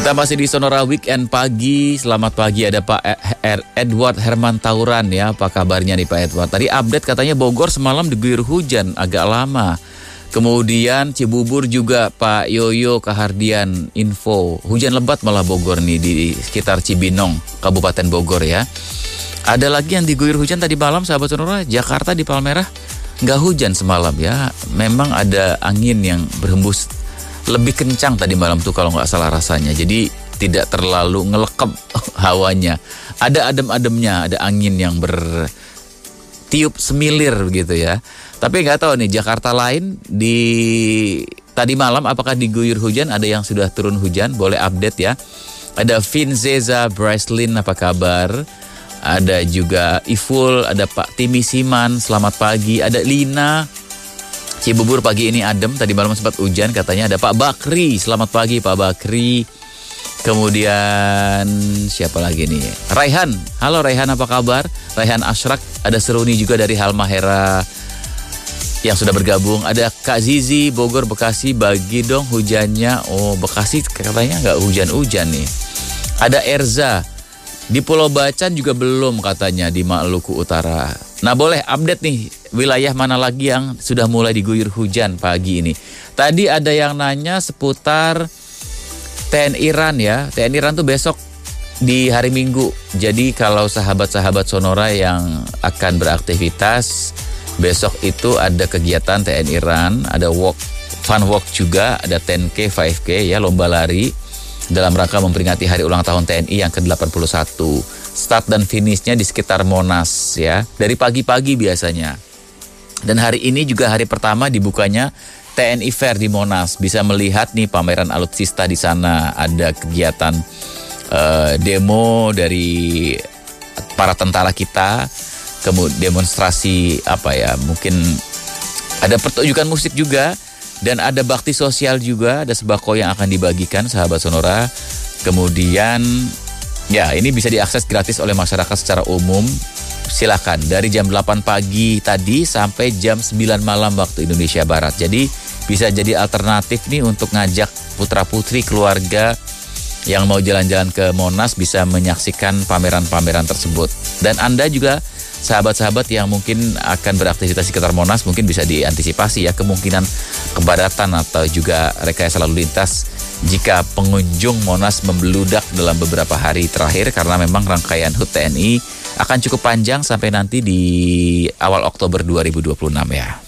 Kita masih di Sonora Weekend pagi. Selamat pagi, ada Pak Edward Herman Tauran ya. Apa kabarnya nih Pak Edward? Tadi update katanya Bogor semalam diguyur hujan agak lama. Kemudian Cibubur juga Pak Yoyo Kahardian info. Hujan lebat malah Bogor nih di sekitar Cibinong, Kabupaten Bogor ya. Ada lagi yang diguyur hujan tadi malam sahabat Sonora. Jakarta di Palmerah nggak hujan semalam ya. Memang ada angin yang berhembus lebih kencang tadi malam tuh kalau nggak salah rasanya. Jadi tidak terlalu ngelekep hawanya. Ada adem-ademnya, ada angin yang bertiup semilir begitu ya. Tapi nggak tahu nih Jakarta lain di tadi malam apakah diguyur hujan? Ada yang sudah turun hujan? Boleh update ya. Ada Vinzeza Bricelyn, apa kabar? Ada juga Iful, ada Pak Timi Siman, selamat pagi. Ada Lina, Cibubur pagi ini adem, tadi malam sempat hujan katanya. Ada Pak Bakri, selamat pagi Pak Bakri. Kemudian siapa lagi nih? Raihan, halo Raihan apa kabar? Raihan Ashraq, ada Seruni juga dari Halmahera yang sudah bergabung. Ada Kak Zizi, Bogor, Bekasi, bagi dong hujannya. Oh Bekasi katanya nggak hujan-hujan nih. Ada Erza, di Pulau Bacan juga belum katanya di Maluku Utara. Nah boleh update nih wilayah mana lagi yang sudah mulai diguyur hujan pagi ini. Tadi ada yang nanya seputar TNI RAN ya. TNI RAN tuh besok di hari Minggu. Jadi kalau sahabat-sahabat Sonora yang akan beraktivitas, besok itu ada kegiatan TNI RAN, ada fun walk juga, ada 10K, 5K ya, lomba lari dalam rangka memperingati hari ulang tahun TNI yang ke-81. Start dan finishnya di sekitar Monas ya, dari pagi-pagi biasanya. Dan hari ini juga hari pertama dibukanya TNI Fair di Monas. Bisa melihat nih pameran alutsista di sana. Ada kegiatan demo dari para tentara kita, kemudian demonstrasi mungkin ada pertunjukan musik juga. Dan ada bakti sosial juga, ada sembako yang akan dibagikan sahabat Sonora. Kemudian ya ini bisa diakses gratis oleh masyarakat secara umum. Silakan dari jam 8 pagi tadi sampai jam 9 malam waktu Indonesia Barat. Jadi bisa jadi alternatif nih untuk ngajak putra-putri keluarga yang mau jalan-jalan ke Monas bisa menyaksikan pameran-pameran tersebut. Dan Anda juga sahabat-sahabat yang mungkin akan beraktivitas di sekitar Monas mungkin bisa diantisipasi ya kemungkinan kepadatan atau juga rekayasa lalu lintas jika pengunjung Monas membeludak dalam beberapa hari terakhir karena memang rangkaian HUT TNI akan cukup panjang sampai nanti di awal Oktober 2026 ya.